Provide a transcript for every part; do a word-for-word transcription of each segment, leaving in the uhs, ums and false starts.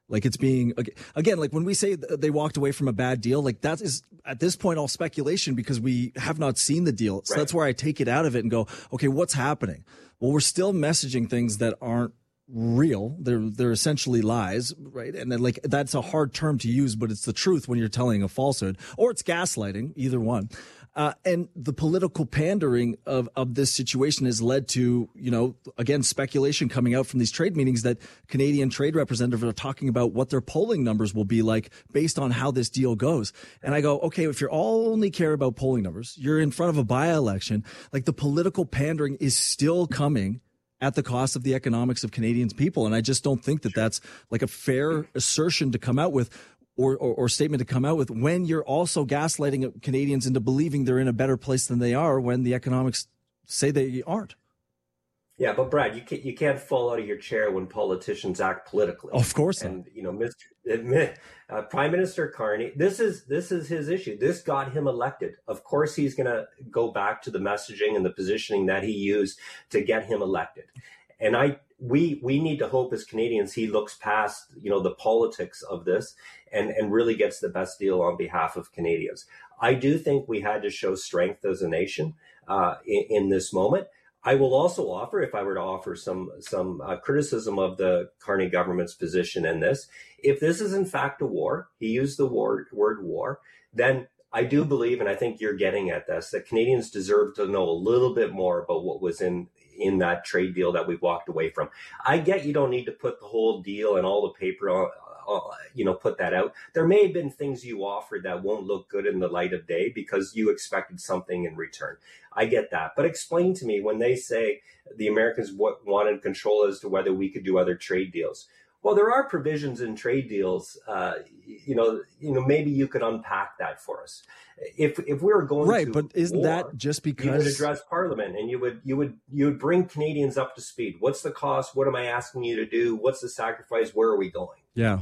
Like it's being, again, like when we say they walked away from a bad deal, like that is at this point all speculation because we have not seen the deal. So right. That's where I take it out of it and go, okay, what's happening? Well, we're still messaging things that aren't real. They're, they're essentially lies, right? And then like, that's a hard term to use, but it's the truth when you're telling a falsehood, or it's gaslighting, either one. Uh, and the political pandering of, of this situation has led to, you know, again, speculation coming out from these trade meetings that Canadian trade representatives are talking about what their polling numbers will be like based on how this deal goes. And I go, okay, if you're all only care about polling numbers, you're in front of a by-election, like the political pandering is still coming at the cost of the economics of Canadians' people. And I just don't think that that's like a fair assertion to come out with. Or, or, or statement to come out with when you're also gaslighting Canadians into believing they're in a better place than they are when the economics say they aren't. Yeah, but Brad, you can't you can't fall out of your chair when politicians act politically. Of course, and not. you know, Mister Uh, Prime Minister Carney, this is this is his issue. This got him elected. Of course, he's going to go back to the messaging and the positioning that he used to get him elected. And I. We we need to hope as Canadians he looks past, you know, the politics of this and, and really gets the best deal on behalf of Canadians. I do think we had to show strength as a nation uh, in, in this moment. I will also offer, if I were to offer some some uh, criticism of the Carney government's position in this, if this is in fact a war, he used the word, word war, then I do believe, and I think you're getting at this, that Canadians deserve to know a little bit more about what was in in that trade deal that we walked away from. I get you don't need to put the whole deal and all the paper, on, uh, you know, put that out. There may have been things you offered that won't look good in the light of day because you expected something in return. I get that. But explain to me when they say the Americans w- wanted control as to whether we could do other trade deals. Well, there are provisions in trade deals. Uh, you know, you know, maybe you could unpack that for us. If if we were going right, to but isn't war, that just because you would address Parliament and you would you would you would bring Canadians up to speed? What's the cost? What am I asking you to do? What's the sacrifice? Where are we going? Yeah.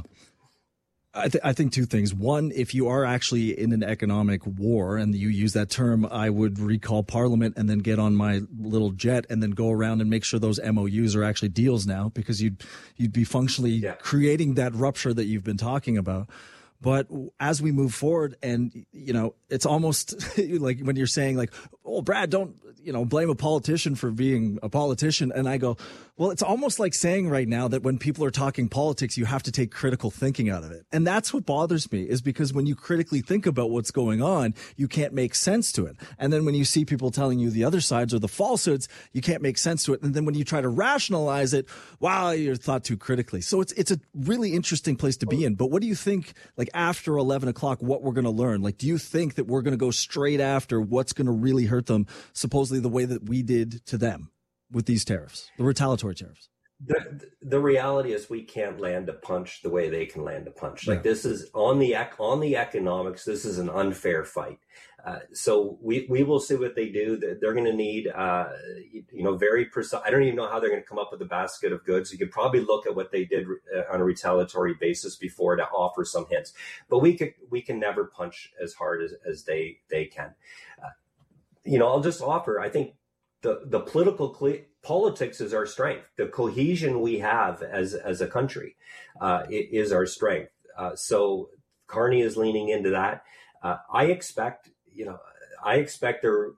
I, th- I think two things. One, if you are actually in an economic war and you use that term, I would recall Parliament and then get on my little jet and then go around and make sure those M O Us are actually deals now, because you'd you'd be functionally yeah. creating that rupture that you've been talking about. But as we move forward, and, you know, it's almost like when you're saying like, oh, Brad, don't, you know, blame a politician for being a politician. And I go, well, it's almost like saying right now that when people are talking politics, you have to take critical thinking out of it. And that's what bothers me, is because when you critically think about what's going on, you can't make sense to it. And then when you see people telling you the other sides or the falsehoods, you can't make sense to it. And then when you try to rationalize it, wow, you're thought too critically. So it's, it's a really interesting place to be in. But what do you think, like, after eleven o'clock, what we're going to learn? Like, do you think that we're going to go straight after what's going to really hurt them, supposedly the way that we did to them with these tariffs, the retaliatory tariffs? The, the reality is we can't land a punch the way they can land a punch. Like, yeah. This is on the on the economics. This is an unfair fight. Uh, so we, we will see what they do. They're going to need, uh, you know, very precise. I don't even know how they're going to come up with a basket of goods. You could probably look at what they did on a retaliatory basis before to offer some hints. But we could we can never punch as hard as, as they they can. Uh, you know, I'll just offer. I think the the political cle- politics is our strength. The cohesion we have as as a country uh, is our strength. Uh, so Carney is leaning into that. Uh, I expect. You know, I expect there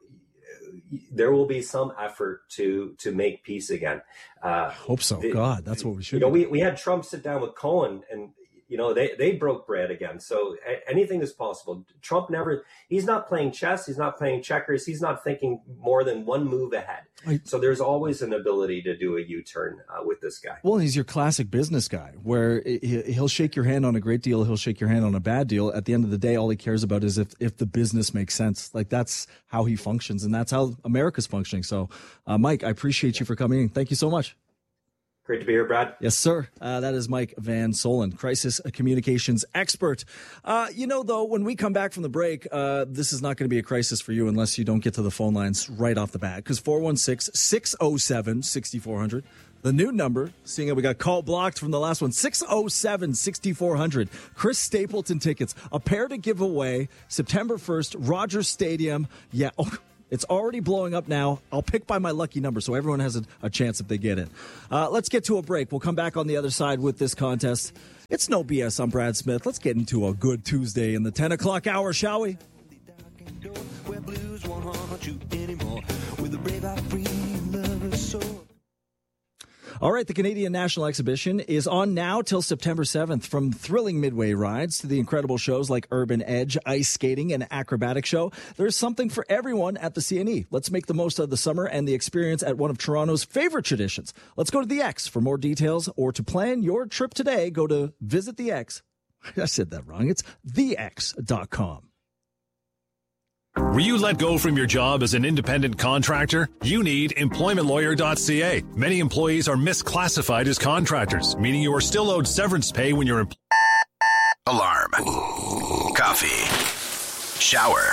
there will be some effort to to make peace again. Uh, I hope so. The, God, that's what we should. You know, do. we we had Trump sit down with Cohen, and you know they they broke bread again. So anything is possible. Trump never. He's not playing chess. He's not playing checkers. He's not thinking more than one move ahead. I, so there's always an ability to do a U-turn uh, with this guy. Well, he's your classic business guy, where he'll shake your hand on a great deal, he'll shake your hand on a bad deal. At the end of the day, all he cares about is if, if the business makes sense. Like, that's how he functions, and that's how America's functioning. So, uh, Mike, I appreciate you for coming in. Thank you so much. Great to be here, Brad. Yes, sir. Uh, that is Mike Van Soelen, crisis communications expert. Uh, you know, though, when we come back from the break, uh, this is not going to be a crisis for you unless you don't get to the phone lines right off the bat, because four one six, six oh seven, six four zero zero, the new number, seeing how we got call blocked from the last one, six oh seven, six four zero zero. Chris Stapleton tickets, a pair to give away September first, Rogers Stadium. Yeah, oh, it's already blowing up now. I'll pick by my lucky number so everyone has a, a chance if they get it. Uh, let's get to a break. We'll come back on the other side with this contest. It's no B S. I'm Brad Smith. Let's get into a good Tuesday in the ten o'clock hour, shall we? All right, the Canadian National Exhibition is on now till September seventh. From thrilling midway rides to the incredible shows like Urban Edge, ice skating, and acrobatic show, there's something for everyone at the C N E. Let's make the most of the summer and the experience at one of Toronto's favorite traditions. Let's go to the X. For more details or to plan your trip today, go to Visit the X. I said that wrong. It's the x dot com. Were you let go from your job as an independent contractor? You need employment lawyer dot c a. Many employees are misclassified as contractors, meaning you are still owed severance pay when you're employed. Alarm. Coffee. Shower.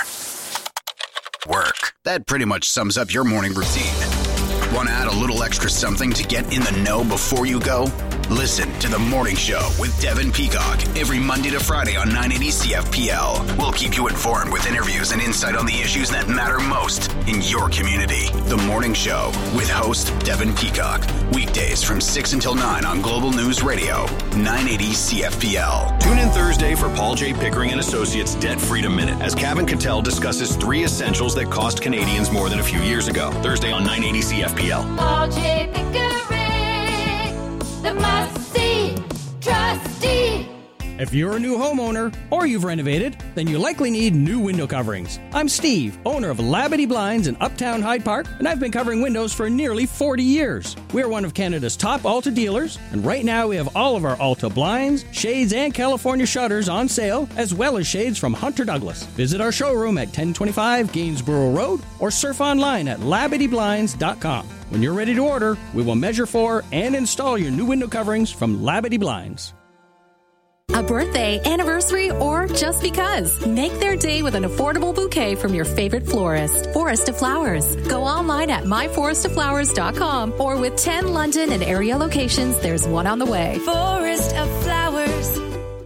Work. That pretty much sums up your morning routine. Want to add a little extra something to get in the know before you go? Listen to The Morning Show with Devin Peacock every Monday to Friday on nine eighty C F P L. We'll keep you informed with interviews and insight on the issues that matter most in your community. The Morning Show with host Devin Peacock. Weekdays from six until nine on Global News Radio, nine eighty C F P L. Tune in Thursday for Paul J. Pickering and Associates Debt Freedom Minute as Kevin Cattell discusses three essentials that cost Canadians more than a few years ago. Thursday on nine eighty C F P L. Paul J. Pickering, the must-see trustee. If you're a new homeowner or you've renovated, then you likely need new window coverings. I'm Steve, owner of Labadee Blinds in Uptown Hyde Park, and I've been covering windows for nearly forty years. We're one of Canada's top Alta dealers, and right now we have all of our Alta blinds, shades, and California shutters on sale, as well as shades from Hunter Douglas. Visit our showroom at ten twenty-five Gainsborough Road or surf online at labadee blinds dot com. When you're ready to order, we will measure for and install your new window coverings from Labadee Blinds. A birthday, anniversary, or just because. Make their day with an affordable bouquet from your favorite florist, Forest of Flowers. Go online at my forest of flowers dot com or with ten London and area locations, there's one on the way. Forest of Flowers.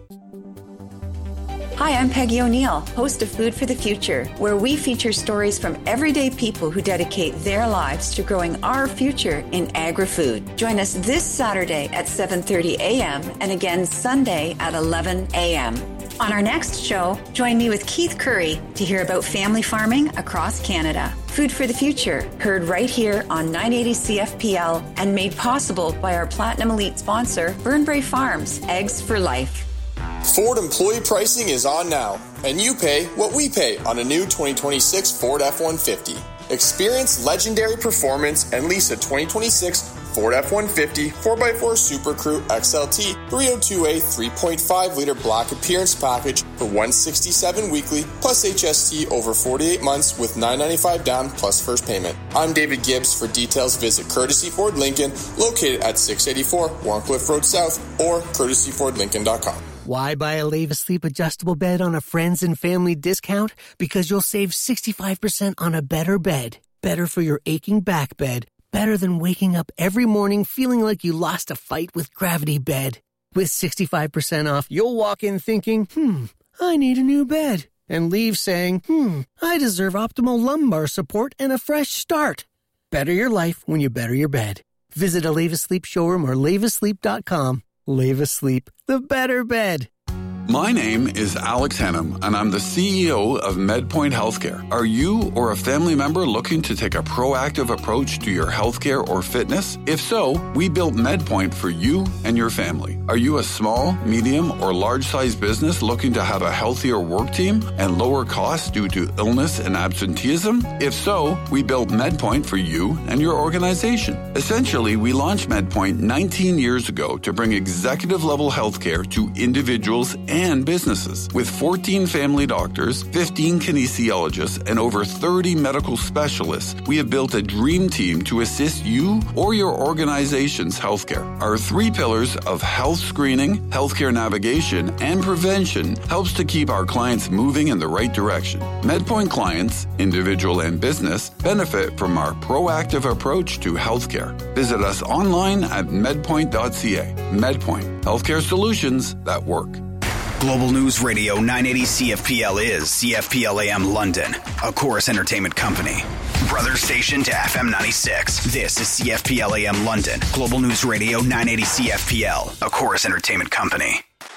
Hi, I'm Peggy O'Neill, host of Food for the Future, where we feature stories from everyday people who dedicate their lives to growing our future in agri-food. Join us this Saturday at seven thirty a.m. and again Sunday at eleven a.m. On our next show, join me with Keith Curry to hear about family farming across Canada. Food for the Future, heard right here on nine eighty C F P L and made possible by our Platinum Elite sponsor, Burnbrae Farms, Eggs for Life. Ford employee pricing is on now, and you pay what we pay on a new twenty twenty-six Ford F one fifty. Experience legendary performance and lease a twenty twenty-six Ford F one fifty four by four Super Crew X L T three oh two A three point five liter black appearance package for one hundred sixty-seven dollars weekly plus H S T over forty-eight months with nine hundred ninety-five dollars down plus first payment. I'm David Gibbs. For details, visit Courtesy Ford Lincoln, located at six eighty-four Warncliffe Road South, or courtesy ford lincoln dot com. Why buy a Leva Sleep adjustable bed on a friends and family discount? Because you'll save sixty-five percent on a better bed. Better for your aching back bed. Better than waking up every morning feeling like you lost a fight with Gravity Bed. With sixty-five percent off, you'll walk in thinking, hmm, I need a new bed. And leave saying, hmm, I deserve optimal lumbar support and a fresh start. Better your life when you better your bed. Visit a Leva Sleep showroom or leva sleep dot com. Leva Sleep, the better bed. My name is Alex Hennum, and I'm the C E O of MedPoint Healthcare. Are you or a family member looking to take a proactive approach to your healthcare or fitness? If so, we built MedPoint for you and your family. Are you a small, medium, or large-sized business looking to have a healthier work team and lower costs due to illness and absenteeism? If so, we built MedPoint for you and your organization. Essentially, we launched MedPoint nineteen years ago to bring executive-level healthcare to individuals and and businesses. With fourteen family doctors, fifteen kinesiologists, and over thirty medical specialists, we have built a dream team to assist you or your organization's healthcare. Our three pillars of health screening, healthcare navigation, and prevention helps to keep our clients moving in the right direction. MedPoint clients, individual and business, benefit from our proactive approach to healthcare. Visit us online at medpoint dot c a. MedPoint, healthcare solutions that work. Global News Radio nine eighty C F P L is C F P L A M London, a Chorus Entertainment company. Brother station to F M ninety-six. This is C F P L A M London. Global News Radio nine eighty C F P L, a Chorus Entertainment company.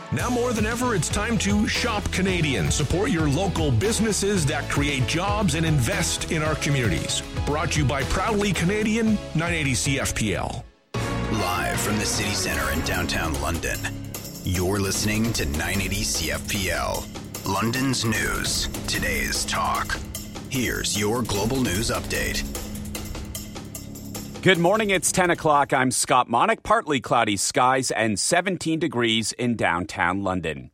Now more than ever, it's time to shop Canadian. Support your local businesses that create jobs and invest in our communities. Brought to you by Proudly Canadian, nine eighty C F P L. Live from the city centre in downtown London, you're listening to nine eighty C F P L. London's news, today's talk. Here's your global news update. Good morning, it's ten o'clock. I'm Scott Monick. Partly cloudy skies and seventeen degrees in downtown London.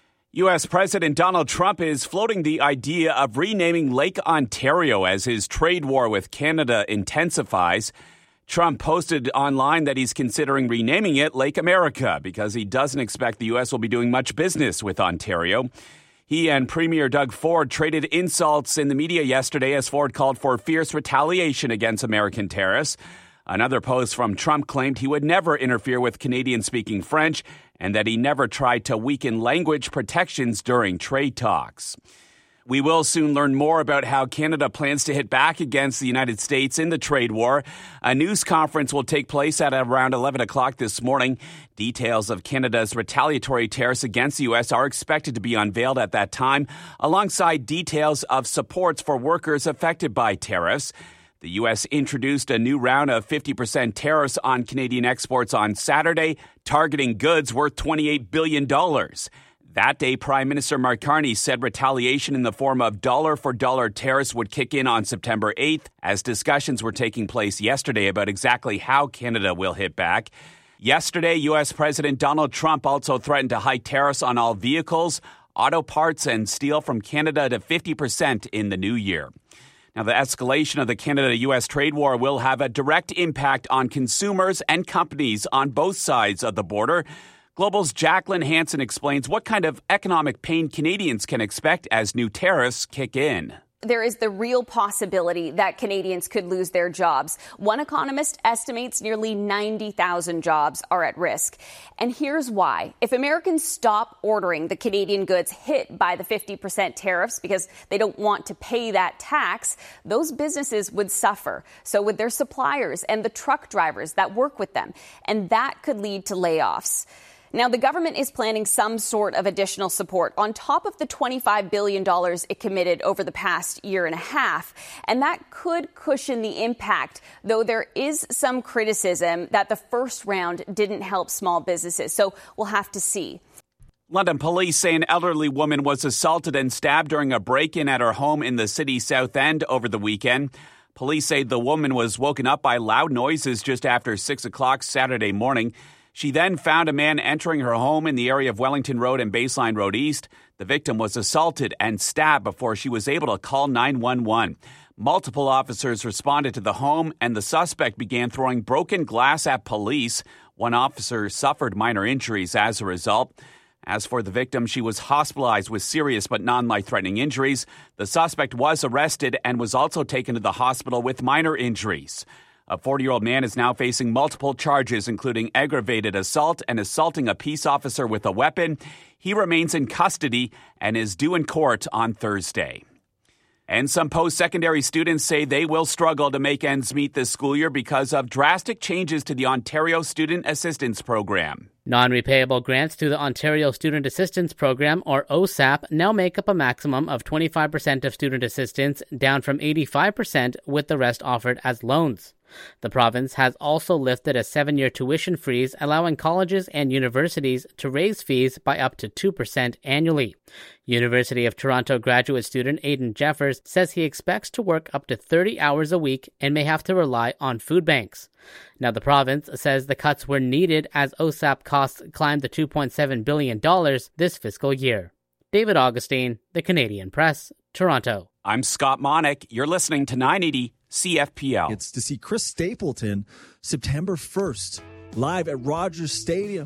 U S. President Donald Trump is floating the idea of renaming Lake Ontario as his trade war with Canada intensifies. Trump posted online that he's considering renaming it Lake America because he doesn't expect the U S will be doing much business with Ontario. He and Premier Doug Ford traded insults in the media yesterday as Ford called for fierce retaliation against American tariffs. Another post from Trump claimed he would never interfere with Canadian-speaking French and that he never tried to weaken language protections during trade talks. We will soon learn more about how Canada plans to hit back against the United States in the trade war. A news conference will take place at around eleven o'clock this morning. Details of Canada's retaliatory tariffs against the U S are expected to be unveiled at that time, alongside details of supports for workers affected by tariffs. The U S introduced a new round of fifty percent tariffs on Canadian exports on Saturday, targeting goods worth twenty-eight billion dollars. That day, Prime Minister Mark Carney said retaliation in the form of dollar-for-dollar tariffs would kick in on September eighth, as discussions were taking place yesterday about exactly how Canada will hit back. Yesterday, U S. President Donald Trump also threatened to hike tariffs on all vehicles, auto parts, and steel from Canada to fifty percent in the new year. Now, the escalation of the Canada-U S trade war will have a direct impact on consumers and companies on both sides of the border. Global's Jacqueline Hansen explains what kind of economic pain Canadians can expect as new tariffs kick in. There is the real possibility that Canadians could lose their jobs. One economist estimates nearly ninety thousand jobs are at risk. And here's why. If Americans stop ordering the Canadian goods hit by the fifty percent tariffs because they don't want to pay that tax, those businesses would suffer. So would their suppliers and the truck drivers that work with them. And that could lead to layoffs. Now, the government is planning some sort of additional support on top of the twenty-five billion dollars it committed over the past year and a half. And that could cushion the impact, though there is some criticism that the first round didn't help small businesses. So we'll have to see. London police say an elderly woman was assaulted and stabbed during a break-in at her home in the city's South End over the weekend. Police say the woman was woken up by loud noises just after six o'clock Saturday morning. She then found a man entering her home in the area of Wellington Road and Baseline Road East. The victim was assaulted and stabbed before she was able to call nine one one. Multiple officers responded to the home, and the suspect began throwing broken glass at police. One officer suffered minor injuries as a result. As for the victim, she was hospitalized with serious but non-life-threatening injuries. The suspect was arrested and was also taken to the hospital with minor injuries. A forty-year-old man is now facing multiple charges, including aggravated assault and assaulting a peace officer with a weapon. He remains in custody and is due in court on Thursday. And some post-secondary students say they will struggle to make ends meet this school year because of drastic changes to the Ontario Student Assistance Program. Non-repayable grants to the Ontario Student Assistance Program, or O S A P, now make up a maximum of twenty-five percent of student assistance, down from eighty-five percent, with the rest offered as loans. The province has also lifted a seven-year tuition freeze, allowing colleges and universities to raise fees by up to two percent annually. University of Toronto graduate student Aidan Jeffers says he expects to work up to thirty hours a week and may have to rely on food banks. Now, the province says the cuts were needed as O S A P costs climbed to two point seven billion dollars this fiscal year. David Augustine, The Canadian Press, Toronto. I'm Scott Monick. You're listening to nine eighty C F P L. It's to see Chris Stapleton September first, live at Rogers Stadium.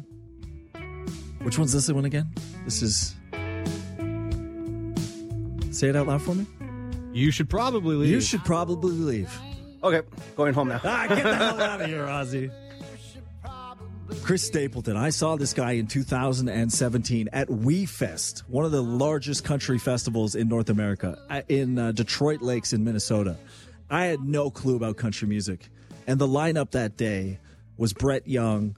Which one's this one again? This is... Say it out loud for me. You should probably leave. You should probably leave. Okay, going home now. Ah, get the hell out of here, Ozzy. Chris Stapleton. I saw this guy in two thousand seventeen at WeFest, one of the largest country festivals in North America, in uh, Detroit Lakes in Minnesota. I had no clue about country music. And the lineup that day was Brett Young,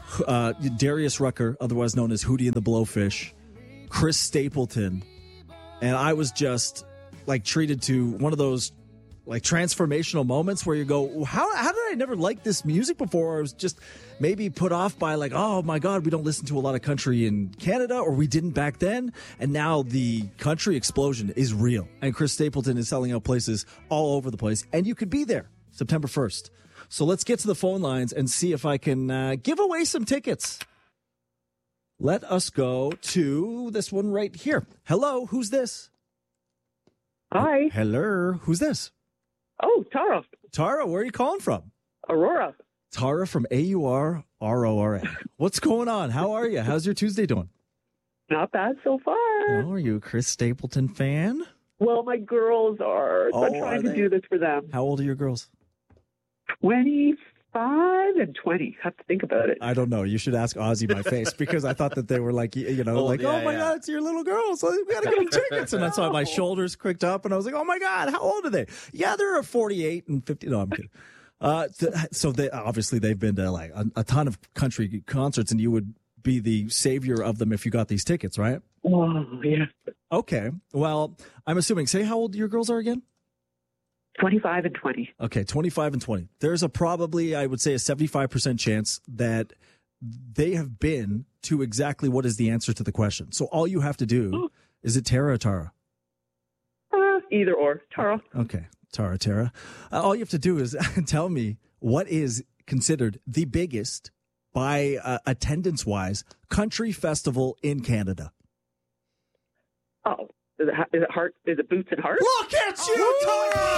uh, Darius Rucker, otherwise known as Hootie and the Blowfish, Chris Stapleton, and I was just like treated to one of those like transformational moments where you go, how how did I never like this music before? I was just maybe put off by like, oh my God, we don't listen to a lot of country in Canada, or we didn't back then. And now the country explosion is real. And Chris Stapleton is selling out places all over the place. And you could be there September first. So let's get to the phone lines and see if I can uh, give away some tickets. Let us go to this one right here. Hello, who's this? Hi. Hello, who's this? Oh, Tara. Tara, where are you calling from? Aurora. Tara from A U R R O R A. What's going on? How are you? How's your Tuesday doing? Not bad so far. Oh, are you a Chris Stapleton fan? Well, my girls are. So Oh, I'm trying are to they? do this for them. How old are your girls? twenty-five and twenty. Have to think about it. I don't know. You should ask Ozzy my face, because I thought that they were like, you know, Oh, like, yeah, oh my yeah. God, it's your little girls. So we got to give them tickets. And that's why my shoulders cricked up and I was like, oh my God, how old are they? Yeah, they're forty-eight and fifty. No, I'm kidding. Uh, th- so they obviously they've been to like a, a ton of country concerts, and you would be the savior of them if you got these tickets, right? Oh, yeah. Okay. Well, I'm assuming, say how old your girls are again? twenty-five and twenty. Okay, twenty-five and twenty. There's a probably, I would say, a seventy-five percent chance that they have been to exactly what is the answer to the question. So all you have to do, is it Tara or Tara? Uh, either or. Tara. Okay, Tara, Tara. Uh, all you have to do is tell me what is considered the biggest, by uh, attendance-wise, country festival in Canada. Oh, is it, is it heart? Is it Boots and Heart? Look at you, Tara!